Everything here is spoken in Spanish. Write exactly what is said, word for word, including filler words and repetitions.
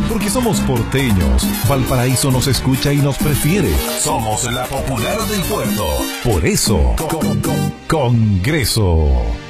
Porque somos porteños. Valparaíso nos escucha y nos prefiere. Somos la popular del puerto. Por eso, con, con, Congreso.